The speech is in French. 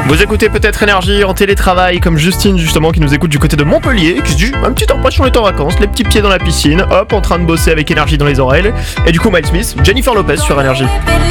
Vous écoutez peut-être Énergie en télétravail comme Justine justement qui nous écoute du côté de Montpellier, qui se dit un petit impression est en vacances, les petits pieds dans la piscine, hop en train de bosser avec Énergie dans les oreilles. Et du coup Miles Smith, Jennifer Lopez sur Énergie.